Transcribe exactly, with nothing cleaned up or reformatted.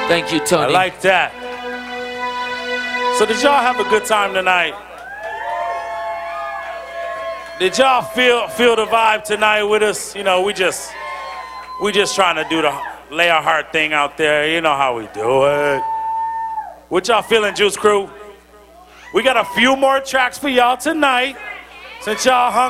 Thank you, Tony. I like that. So did y'all have a good time tonight? Did y'all feel feel the vibe tonight with us? You know, we just we just trying to do the lay our heart thing out there. You know how we do it. What y'all feeling, Juice Crew? We got a few more tracks for y'all tonight. Since y'all hung